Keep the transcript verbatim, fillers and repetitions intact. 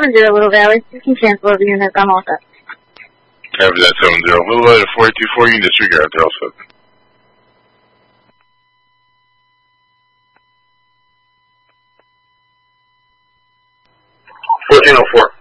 seven zero, Little Valley. fifteen transport units, I'm all set. Copy that seven zero. Little Valley four eight two four, you can disregard, they're all set. fourteen oh four.